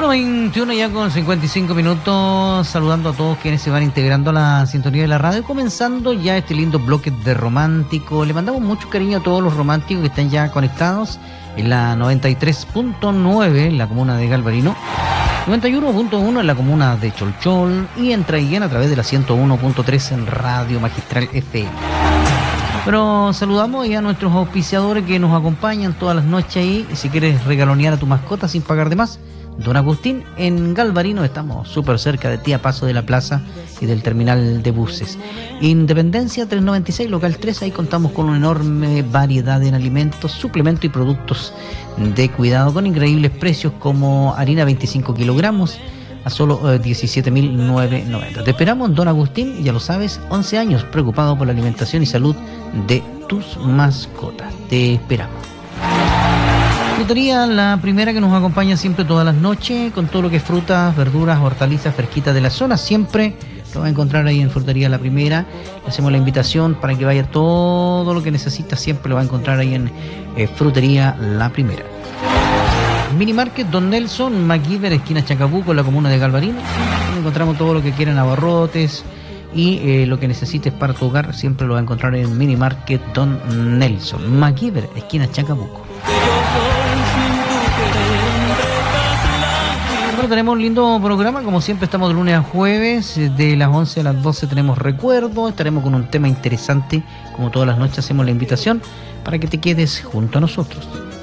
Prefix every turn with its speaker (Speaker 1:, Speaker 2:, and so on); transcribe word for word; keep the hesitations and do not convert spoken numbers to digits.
Speaker 1: Bueno, veintiuno ya con cincuenta y cinco minutos, saludando a todos quienes se van integrando a la sintonía de la radio, comenzando ya este lindo bloque de romántico. Le mandamos mucho cariño a todos los románticos que están ya conectados en la noventa y tres punto nueve en la comuna de Galvarino, noventa y uno punto uno en la comuna de Cholchol y en Traiguén a través de la ciento uno punto tres en Radio Magistral F M. Pero saludamos ya a nuestros auspiciadores que nos acompañan todas las noches ahí. Y si quieres regalonear a tu mascota sin pagar de más, Don Agustín, en Galvarino, estamos súper cerca de ti, a paso de la plaza y del terminal de buses. Independencia trescientos noventa y seis, local tres, ahí contamos con una enorme variedad en alimentos, suplementos y productos de cuidado con increíbles precios como harina veinticinco kilogramos a solo eh, diecisiete mil novecientos noventa. Te esperamos en Don Agustín, ya lo sabes, once años preocupado por la alimentación y salud de tus mascotas. Te esperamos. Frutería La Primera, que nos acompaña siempre todas las noches con todo lo que es frutas, verduras, hortalizas fresquitas de la zona. Siempre lo va a encontrar ahí en Frutería La Primera. Le hacemos la invitación para que vaya todo lo que necesita. Siempre lo va a encontrar ahí en eh, Frutería La Primera. Mini Market Don Nelson, MacGyver, esquina Chacabuco, en la comuna de Galvarino. Donde encontramos todo lo que quieran, abarrotes y eh, lo que necesites para tu hogar. Siempre lo va a encontrar en Mini Market Don Nelson, MacGyver, esquina Chacabuco. Bueno, tenemos un lindo programa, como siempre estamos de lunes a jueves, de las once a las doce tenemos recuerdo, estaremos con un tema interesante, como todas las noches hacemos la invitación para que te quedes junto a nosotros.